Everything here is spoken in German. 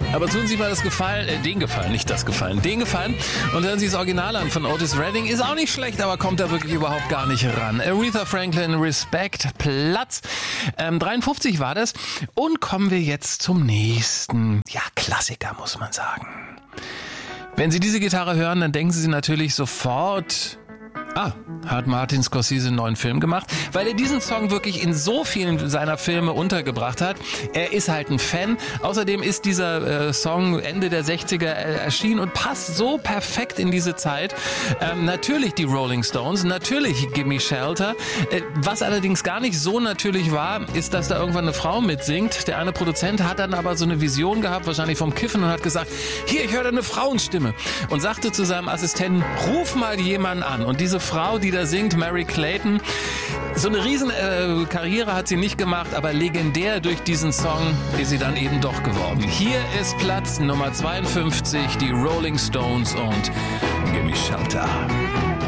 Aber tun Sie mal den Gefallen und hören Sie das Original an von Otis Redding. Ist auch nicht schlecht, aber kommt da wirklich überhaupt gar nicht ran. Aretha Franklin, Respect, Platz 53 war das. Und kommen wir jetzt zum nächsten. Ja, Klassiker, muss man sagen. Wenn Sie diese Gitarre hören, dann denken Sie natürlich sofort... hat Martin Scorsese einen neuen Film gemacht, weil er diesen Song wirklich in so vielen seiner Filme untergebracht hat. Er ist halt ein Fan. Außerdem ist dieser Song Ende der 60er erschienen und passt so perfekt in diese Zeit. Natürlich die Rolling Stones, natürlich Gimme Shelter. Was allerdings gar nicht so natürlich war, ist, dass da irgendwann eine Frau mitsingt. Der eine Produzent hat dann aber so eine Vision gehabt, wahrscheinlich vom Kiffen, und hat gesagt, hier, ich höre da eine Frauenstimme. Und sagte zu seinem Assistenten, ruf mal jemanden an. Und diese Frau, die da singt, Mary Clayton, so eine riesen Karriere hat sie nicht gemacht, aber legendär durch diesen Song ist sie dann eben doch geworden. Hier ist Platz Nummer 52, die Rolling Stones und Gimme Shelter.